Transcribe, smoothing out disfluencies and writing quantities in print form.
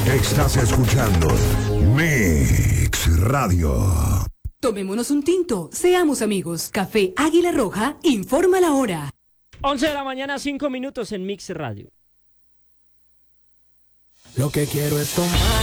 Estás escuchando Mix Radio. Tomémonos un tinto, seamos amigos. Café Águila Roja informa la hora. 11 de la mañana, 5 minutos en Mix Radio. Lo que quiero es tomar.